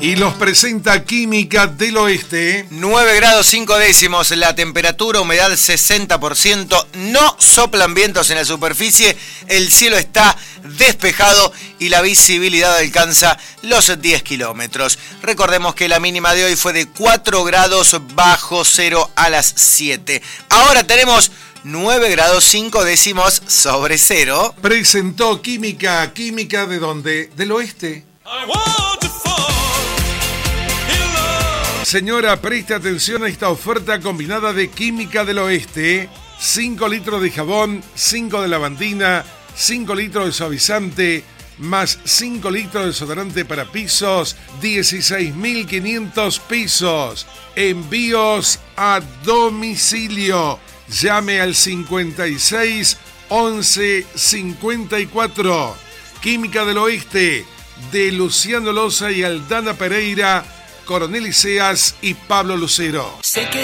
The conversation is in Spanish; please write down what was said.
Y los presenta Química del Oeste. 9 grados 5 décimos la temperatura, humedad 60%, no soplan vientos en la superficie, el cielo está despejado y la visibilidad alcanza los 10 kilómetros. Recordemos que la mínima de hoy fue de 4 grados bajo cero a las 7. Ahora tenemos 9 grados 5 décimos sobre cero. Presentó Química. ¿Química de dónde? Del Oeste. Señora, preste atención a esta oferta combinada de Química del Oeste. 5 litros de jabón, 5 de lavandina, 5 litros de suavizante, más 5 litros de desodorante para pisos, 16.500 pesos. Envíos a domicilio. Llame al 56 11 54. Química del Oeste, de Luciano Loza y Aldana Pereira, Coronel Iseas y Pablo Lucero.